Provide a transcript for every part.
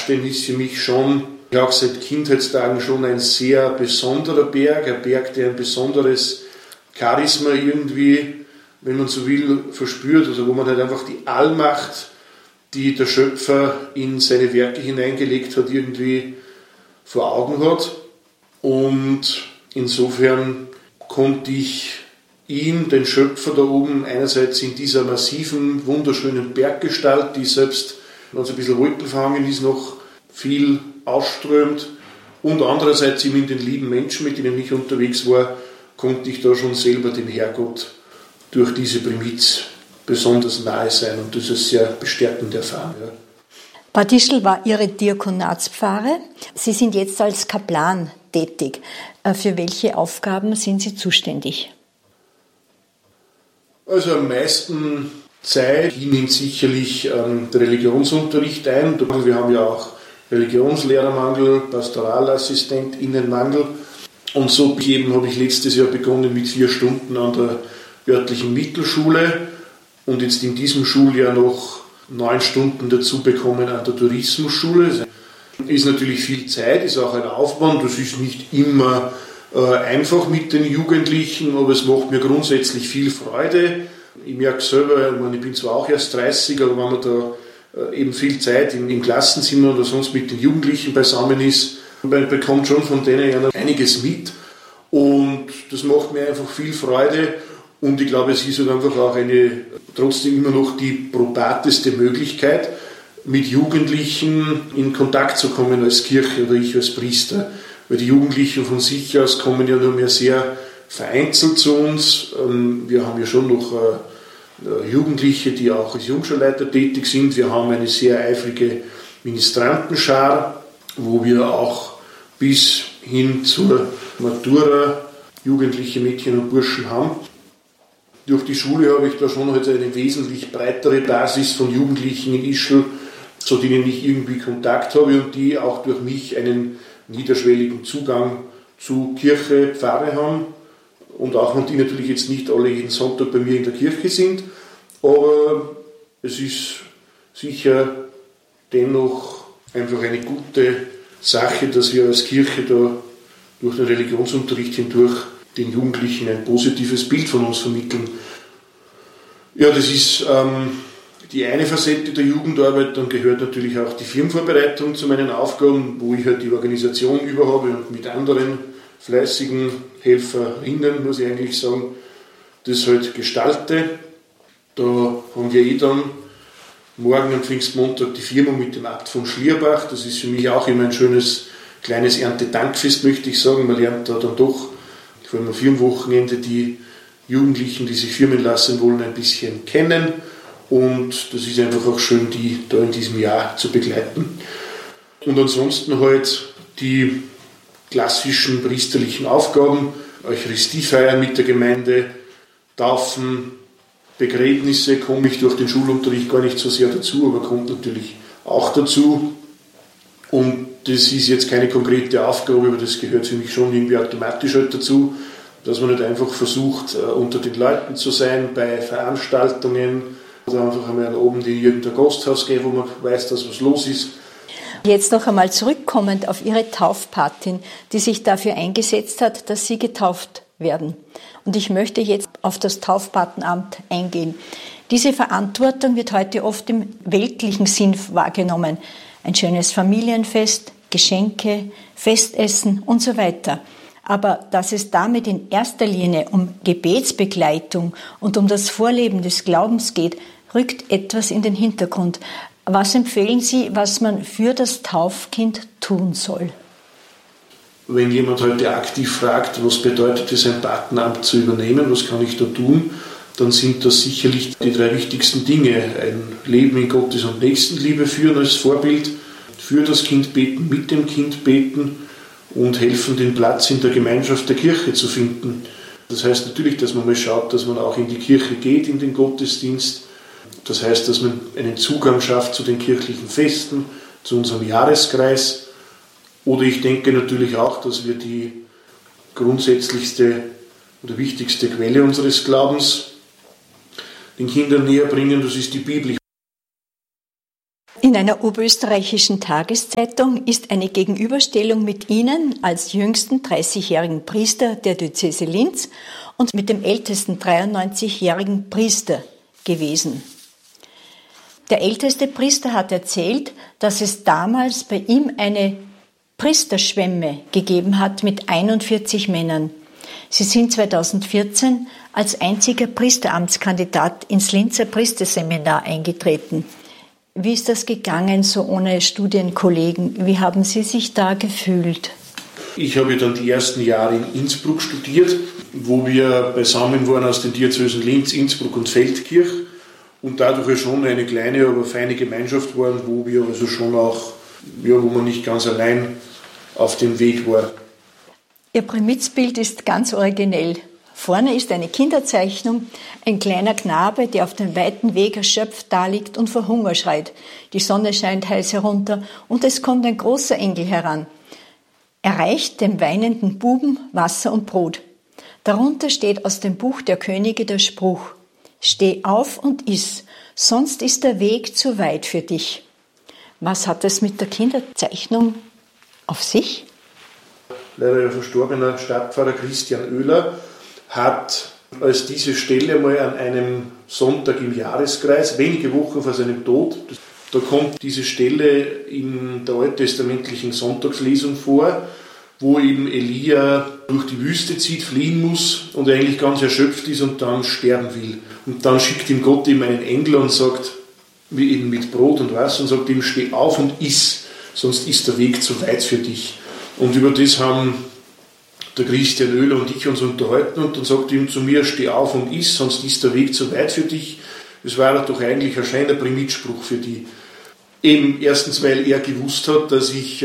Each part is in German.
Grabstein ist für mich schon, auch seit Kindheitstagen schon ein sehr besonderer Berg, ein Berg, der ein besonderes Charisma irgendwie, wenn man so will, verspürt, also wo man halt einfach die Allmacht, die der Schöpfer in seine Werke hineingelegt hat, irgendwie vor Augen hat. Und insofern konnte ich ihn, den Schöpfer da oben, einerseits in dieser massiven, wunderschönen Berggestalt, die selbst, wenn es ein bisschen wolkenverhangen ist, noch viel ausströmt, und andererseits ihm in den lieben Menschen, mit denen ich unterwegs war, konnte ich da schon selber dem Herrgott durch diese Primiz besonders nahe sein, und das ist sehr bestärkend erfahren. Ja. Bad Ischl war Ihre Diakonatspfarre. Sie sind jetzt als Kaplan tätig. Für welche Aufgaben sind Sie zuständig? Also am meisten Zeit nimmt sicherlich der Religionsunterricht ein. Wir haben ja auch Religionslehrermangel, Pastoralassistentinnenmangel. Und so habe ich letztes Jahr begonnen mit 4 Stunden an der örtlichen Mittelschule und jetzt in diesem Schuljahr noch 9 Stunden dazu bekommen an der Tourismusschule. Ist natürlich viel Zeit, ist auch ein Aufwand, das ist nicht immer einfach mit den Jugendlichen, aber es macht mir grundsätzlich viel Freude. Ich merke selber, ich bin zwar auch erst 30, aber wenn man da eben viel Zeit im Klassenzimmer oder sonst mit den Jugendlichen beisammen ist, man bekommt schon von denen einiges mit, und das macht mir einfach viel Freude, und ich glaube, es ist halt einfach auch trotzdem immer noch die probateste Möglichkeit, mit Jugendlichen in Kontakt zu kommen als Kirche oder ich als Priester. Weil die Jugendlichen von sich aus kommen ja nur mehr sehr vereinzelt zu uns. Wir haben ja schon noch Jugendliche, die auch als Jungschulleiter tätig sind. Wir haben eine sehr eifrige Ministrantenschar, wo wir auch bis hin zur Matura jugendliche Mädchen und Burschen haben. Durch die Schule habe ich da schon halt eine wesentlich breitere Basis von Jugendlichen in Ischl, zu denen ich irgendwie Kontakt habe und die auch durch mich einen niederschwelligen Zugang zu Kirche, Pfarre haben. Und auch wenn die natürlich jetzt nicht alle jeden Sonntag bei mir in der Kirche sind, aber es ist sicher dennoch einfach eine gute Sache, dass wir als Kirche da durch den Religionsunterricht hindurch den Jugendlichen ein positives Bild von uns vermitteln. Ja, das ist die eine Facette der Jugendarbeit. Dann gehört natürlich auch die Firmenvorbereitung zu meinen Aufgaben, wo ich halt die Organisation über habe und mit anderen fleißigen Helferinnen, muss ich eigentlich sagen, das halt gestalte. Da haben wir dann morgen am Pfingstmontag die Firma mit dem Abt von Schlierbach. Das ist für mich auch immer ein schönes kleines Erntedankfest, möchte ich sagen. Man lernt da dann doch, vor allem am Firmenwochenende, die Jugendlichen, die sich firmen lassen wollen, ein bisschen kennen. Und das ist einfach auch schön, die da in diesem Jahr zu begleiten. Und ansonsten halt die klassischen priesterlichen Aufgaben, Eucharistiefeiern mit der Gemeinde, Taufen, Begräbnisse, komme ich durch den Schulunterricht gar nicht so sehr dazu, aber kommt natürlich auch dazu. Und das ist jetzt keine konkrete Aufgabe, aber das gehört für mich schon irgendwie automatisch halt dazu, dass man nicht einfach versucht, unter den Leuten zu sein, bei Veranstaltungen oder einfach einmal oben in irgendein Gasthaus gehen, wo man weiß, dass was los ist. Jetzt noch einmal zurückkommend auf Ihre Taufpatin, die sich dafür eingesetzt hat, dass Sie getauft werden. Und ich möchte jetzt auf das Taufpatenamt eingehen. Diese Verantwortung wird heute oft im weltlichen Sinn wahrgenommen. Ein schönes Familienfest, Geschenke, Festessen und so weiter. Aber dass es damit in erster Linie um Gebetsbegleitung und um das Vorleben des Glaubens geht, rückt etwas in den Hintergrund. Was empfehlen Sie, was man für das Taufkind tun soll? Wenn jemand heute aktiv fragt, was bedeutet es, ein Patenamt zu übernehmen, was kann ich da tun, dann sind das sicherlich die 3 wichtigsten Dinge. Ein Leben in Gottes- und Nächstenliebe führen als Vorbild, für das Kind beten, mit dem Kind beten und helfen, den Platz in der Gemeinschaft der Kirche zu finden. Das heißt natürlich, dass man mal schaut, dass man auch in die Kirche geht, in den Gottesdienst. Das heißt, dass man einen Zugang schafft zu den kirchlichen Festen, zu unserem Jahreskreis. Oder ich denke natürlich auch, dass wir die grundsätzlichste oder wichtigste Quelle unseres Glaubens den Kindern näher bringen, das ist die Bibel. In einer oberösterreichischen Tageszeitung ist eine Gegenüberstellung mit Ihnen als jüngsten 30-jährigen Priester der Diözese Linz und mit dem ältesten 93-jährigen Priester gewesen. Der älteste Priester hat erzählt, dass es damals bei ihm eine Priesterschwemme gegeben hat mit 41 Männern. Sie sind 2014 als einziger Priesteramtskandidat ins Linzer Priesterseminar eingetreten. Wie ist das gegangen, so ohne Studienkollegen? Wie haben Sie sich da gefühlt? Ich habe dann die ersten Jahre in Innsbruck studiert, wo wir beisammen waren aus den Diözesen Linz, Innsbruck und Feldkirch und dadurch schon eine kleine, aber feine Gemeinschaft waren, wo wir also schon auch, wo man nicht ganz allein auf dem Weg war. Ihr Primizbild ist ganz originell. Vorne ist eine Kinderzeichnung, ein kleiner Knabe, der auf dem weiten Weg erschöpft daliegt und vor Hunger schreit. Die Sonne scheint heiß herunter und es kommt ein großer Engel heran. Er reicht dem weinenden Buben Wasser und Brot. Darunter steht aus dem Buch der Könige der Spruch: Steh auf und iss, sonst ist der Weg zu weit für dich. Was hat es mit der Kinderzeichnung auf sich? Leider verstorbener Stadtpfarrer Christian Oehler hat als diese Stelle mal an einem Sonntag im Jahreskreis, wenige Wochen vor seinem Tod, da kommt diese Stelle in der alttestamentlichen Sonntagslesung vor, wo eben Elia durch die Wüste zieht, fliehen muss und eigentlich ganz erschöpft ist und dann sterben will. Und dann schickt ihm Gott ihm einen Engel und sagt, wie eben mit Brot und Wasser, und sagt ihm, steh auf und iss, sonst ist der Weg zu weit für dich. Und über das haben der Christian Oehler und ich uns unterhalten und dann sagt ihm zu mir, steh auf und iss, sonst ist der Weg zu weit für dich. Das war doch eigentlich ein schöner Primitspruch für die. Eben erstens, weil er gewusst hat, dass ich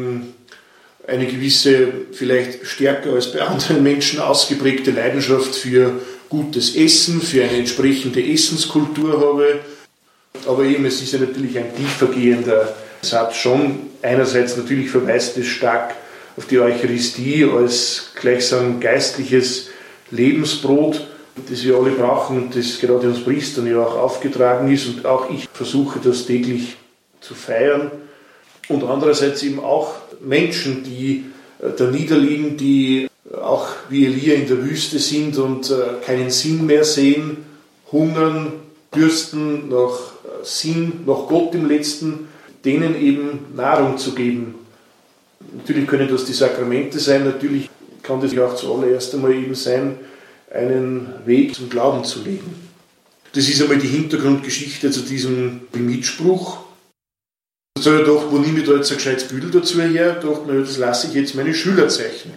eine gewisse, vielleicht stärker als bei anderen Menschen ausgeprägte Leidenschaft für gutes Essen, für eine entsprechende Essenskultur habe. Aber eben, es ist ja natürlich ein tiefergehender Satz schon. Einerseits natürlich verweist es stark auf die Eucharistie als gleichsam geistliches Lebensbrot, das wir alle brauchen und das gerade uns Priestern ja auch aufgetragen ist und auch ich versuche das täglich zu feiern. Und andererseits eben auch Menschen, die da niederliegen, die auch wie Elia in der Wüste sind und keinen Sinn mehr sehen, hungern, dürsten nach Sinn, nach Gott im Letzten, denen eben Nahrung zu geben. Natürlich können das die Sakramente sein, natürlich kann das auch zuallererst einmal eben sein, einen Weg zum Glauben zu legen. Das ist einmal die Hintergrundgeschichte zu diesem Primitspruch. Da habe ich gedacht, wo nehme ich da jetzt ein gescheites Bild dazu her? Da dachte ich mir, das lasse ich jetzt meine Schüler zeichnen.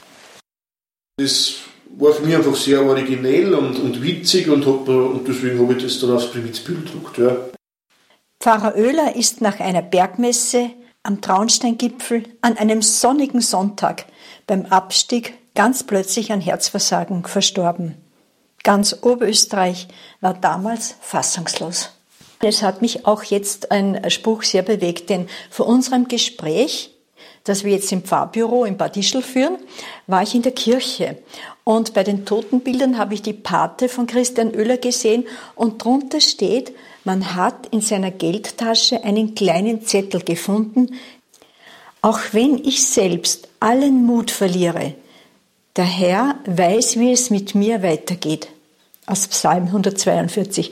Das war für mich einfach sehr originell und witzig und deswegen habe ich das dann aufs Primizbild gedruckt. Ja. Pfarrer Oehler ist nach einer Bergmesse am Traunsteingipfel an einem sonnigen Sonntag beim Abstieg ganz plötzlich an Herzversagen verstorben. Ganz Oberösterreich war damals fassungslos. Es hat mich auch jetzt ein Spruch sehr bewegt, denn vor unserem Gespräch, das wir jetzt im Pfarrbüro in Bad Ischl führen, war ich in der Kirche. Und bei den Totenbildern habe ich die Pate von Christian Oehler gesehen und drunter steht, man hat in seiner Geldtasche einen kleinen Zettel gefunden. Auch wenn ich selbst allen Mut verliere, der Herr weiß, wie es mit mir weitergeht. Aus Psalm 142.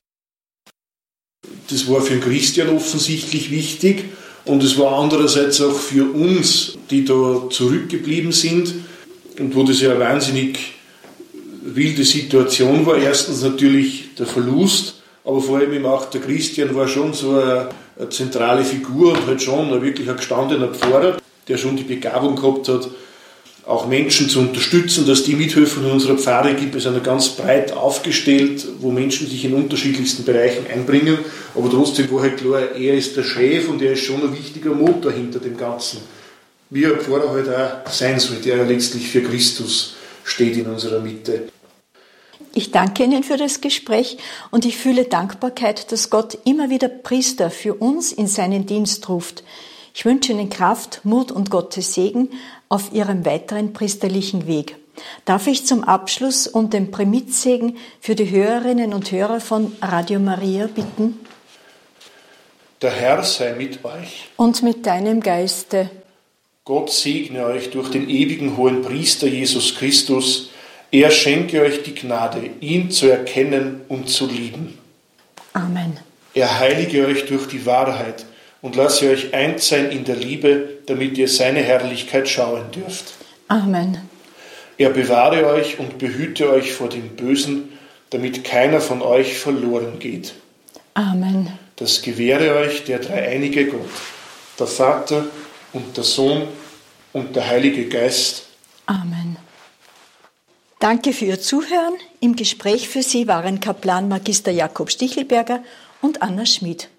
Das war für den Christian offensichtlich wichtig und es war andererseits auch für uns, die da zurückgeblieben sind und wo das ja eine wahnsinnig wilde Situation war. Erstens natürlich der Verlust, aber vor allem eben auch der Christian war schon so eine zentrale Figur und halt schon wirklich ein gestandener Pfarrer, der schon die Begabung gehabt hat, auch Menschen zu unterstützen, dass die mithelfen. In unserer Pfarre gibt es eine ganz breit aufgestellt, wo Menschen sich in unterschiedlichsten Bereichen einbringen, aber trotzdem war halt klar, er ist der Chef und er ist schon ein wichtiger Motor hinter dem Ganzen. Wie ein Pfarrer halt auch sein soll, der ja letztlich für Christus steht in unserer Mitte. Ich danke Ihnen für das Gespräch und ich fühle Dankbarkeit, dass Gott immer wieder Priester für uns in seinen Dienst ruft. Ich wünsche Ihnen Kraft, Mut und Gottes Segen auf Ihrem weiteren priesterlichen Weg. Darf ich zum Abschluss um den Primitzsegen für die Hörerinnen und Hörer von Radio Maria bitten? Der Herr sei mit euch. Und mit deinem Geiste. Gott segne euch durch den ewigen hohen Priester Jesus Christus. Er schenke euch die Gnade, ihn zu erkennen und zu lieben. Amen. Er heilige euch durch die Wahrheit und lasse euch eins sein in der Liebe, damit ihr seine Herrlichkeit schauen dürft. Amen. Er bewahre euch und behüte euch vor dem Bösen, damit keiner von euch verloren geht. Amen. Das gewähre euch der dreieinige Gott, der Vater und der Sohn und der Heilige Geist. Amen. Danke für Ihr Zuhören. Im Gespräch für Sie waren Kaplan Magister Jakob Stichelberger und Anna Schmid.